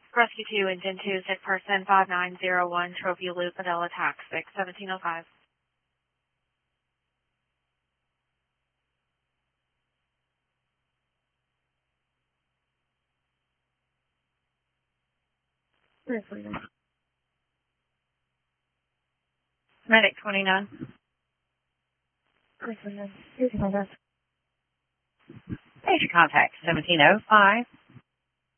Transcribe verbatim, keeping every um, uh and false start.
Rescue two, Engine two, sick person, five nine zero one, Trophy Loop, Adela Taxi, seventeen oh five. Medic twenty-nine. Major contact, seventeen oh five.